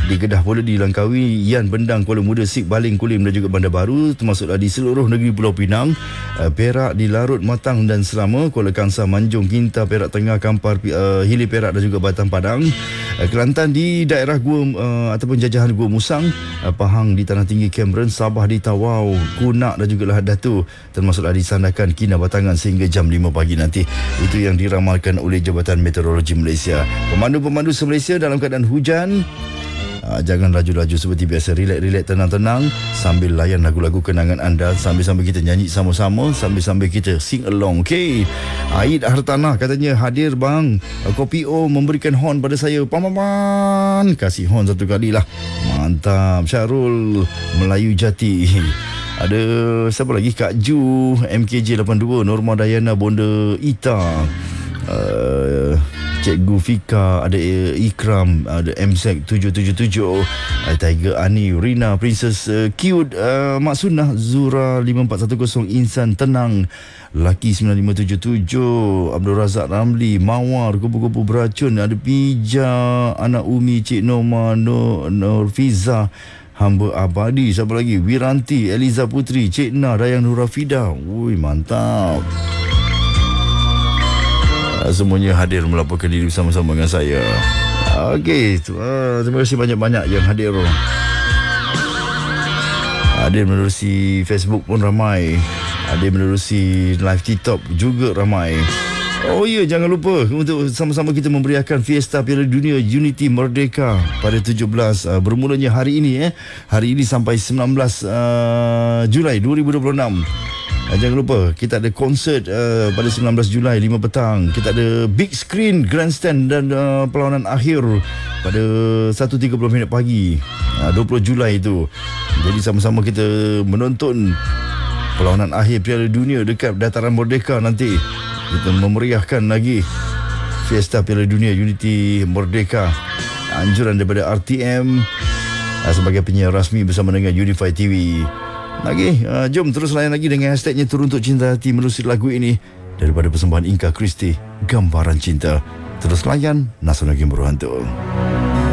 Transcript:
Di Kedah pula di Langkawi, Yan, Bendang, Kuala Muda, Sik, Baling, Kulim dan juga Bandar Baru, termasuklah di seluruh negeri Pulau Pinang, Perak, di Larut, Matang dan Selama, Kuala Kangsar, Manjung, Kinta, Perak Tengah, Kampar, Hilir Perak dan juga Batam Padang, Kelantan di daerah Gua ataupun jajahan Gua Musang, Pahang di Tanah Tinggi Cameron, Sabah di Tawau, Kunak dan juga Lahad Datu, termasuklah di Sandakan, Kina, Batangan sehingga jam 5 pagi nanti. Itu yang diramalkan oleh Jabatan Meteorologi Malaysia. Pemandu-pemandu se-Malaysia dalam keadaan hujan, jangan laju-laju seperti biasa. Relax, tenang-tenang sambil layan lagu-lagu kenangan anda, sambil-sambil kita nyanyi sama-sama, sambil-sambil kita sing along. Okay, Aid Hartanah katanya hadir bang. Kopi O memberikan horn pada saya. Paman, kasih horn satu kali lah. Mantap. Syarul Melayu Jati. Ada siapa lagi? Kak Ju, MKJ 82, Norma Dayana, Bonda Ita, Cikgu Fika, ada Ikram, ada MSEC 777, Tiger Ani, Rina, Princess Cute, Mak Sunnah, Zura 5410, Insan Tenang, Laki 9577, Abdul Razak Ramli, Mawar, Kupu-Kupu Beracun, ada Pija, Anak Umi, Cik Noma, Nurfiza, Hamba Abadi, siapa lagi? Wiranti, Eliza Putri, Cik Na, Dayang Nurafida. Ui, mantap. Semuanya hadir melaporkan diri bersama-sama dengan saya. Okey, terima kasih banyak-banyak yang hadir. Hadir menerusi Facebook pun ramai. Hadir menerusi live TikTok juga ramai. Oh ya, jangan lupa untuk sama-sama kita memberiakan Fiesta Piala Dunia Unity Merdeka pada 17 bermulanya hari ini Hari ini sampai 19 Julai 2026. Jangan lupa kita ada konsert pada 19 Julai 5 petang. Kita ada big screen grandstand dan perlawanan akhir pada 1.30 pagi 20 Julai itu. Jadi sama-sama kita menonton perlawanan akhir Piala Dunia dekat Dataran Merdeka nanti. Kita memeriahkan lagi Fiesta Piala Dunia Unity Merdeka. Anjuran daripada RTM sebagai penyiar rasmi bersama dengan Unify TV. Lagi, jom terus layan lagi dengan hashtagnya Turun Untuk Cinta Hati menerusi lagu ini daripada persembahan Inka Christie, Gambaran Cinta. Terus layan Nasional Game Berhantu.